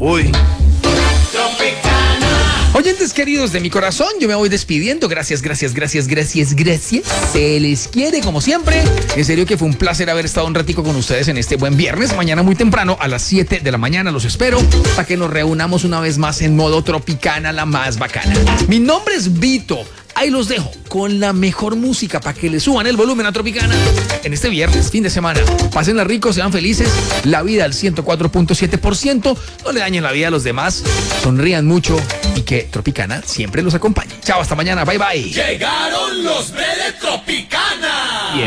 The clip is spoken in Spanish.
Uy. Oyentes queridos de mi corazón, yo me voy despidiendo. Gracias. Se les quiere como siempre. En serio que fue un placer haber estado un ratico con ustedes en este buen viernes. Mañana muy temprano a las 7 de la mañana los espero para que nos reunamos una vez más en modo Tropicana, la más bacana. Mi nombre es Vito. Ahí los dejo con la mejor música para que le suban el volumen a Tropicana en este viernes, fin de semana. Pásenla rico, sean felices, la vida al 104.7%, no le dañen la vida a los demás, sonrían mucho y que Tropicana siempre los acompañe. Chao, hasta mañana, bye bye. Llegaron los de Tropicana.